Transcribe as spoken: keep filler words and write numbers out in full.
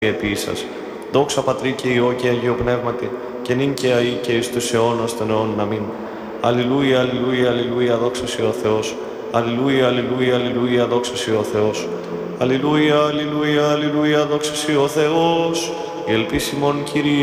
επίσης. Δόξα Πατρί και Υιό και Αγίο Πνεύματι, και νυν και αεί και εις τους αιώνας των αιώνων. Αμήν. Αλληλούια, αλληλούια, αλληλούια, δόξα Συ ο Θεός. Αλληλούια, αλληλούια, αλληλούια, δόξα Συ ο Θεός. Αλληλούια, αλληλούια, αλληλούια, δόξα Συ ο Θεός. Η ελπίση ημών, Κύριε.